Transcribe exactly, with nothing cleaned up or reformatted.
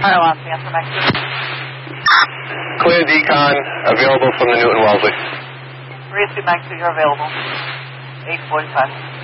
Fire Los Answer Max two. Clear decon, available from the Newton Wellesley. three two Max two, you're available. eight forty-five.